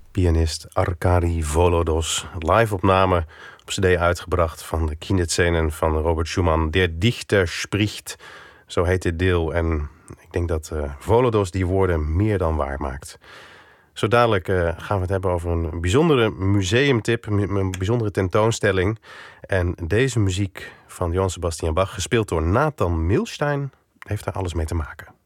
Pianist Arkadi Volodos. Live opname op cd uitgebracht van de Kinderscenen van Robert Schumann. Der Dichter spricht, zo heet dit deel. En ik denk dat Volodos die woorden meer dan waar maakt. Zo dadelijk gaan we het hebben over een bijzondere museumtip, een bijzondere tentoonstelling. En deze muziek van Johann Sebastian Bach, gespeeld door Nathan Milstein, heeft daar alles mee te maken.